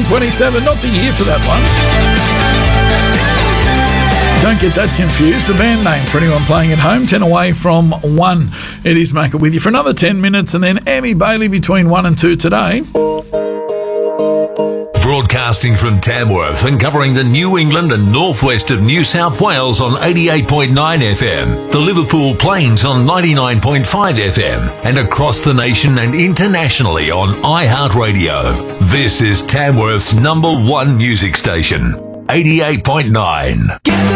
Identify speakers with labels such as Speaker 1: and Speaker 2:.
Speaker 1: 1927, not the year for that one. Don't get that confused. The band name for anyone playing at home, 10 away from 1. It is Macca with you for another 10 minutes, and then Amy Bailey between 1 and 2 today.
Speaker 2: Broadcasting from Tamworth and covering the New England and northwest of New South Wales on 88.9 FM, the Liverpool Plains on 99.5 FM, and across the nation and internationally on iHeartRadio. This is Tamworth's #1 music station, 88.9.